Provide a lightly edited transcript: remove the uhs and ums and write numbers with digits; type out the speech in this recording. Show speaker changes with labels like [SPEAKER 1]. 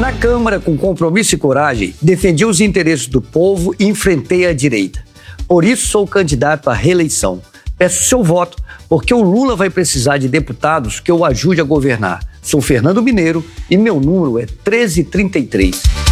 [SPEAKER 1] Na Câmara, com compromisso e coragem, defendi os interesses do povo e enfrentei a direita. Por isso sou candidato à reeleição. Peço seu voto, porque o Lula vai precisar de deputados que o ajude a governar. Sou Fernando Mineiro e meu número é 1333.